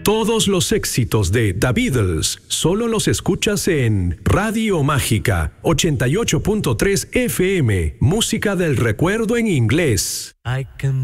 Todos los éxitos de The Beatles solo los escuchas en Radio Mágica 88.3 FM, música del recuerdo en inglés. I can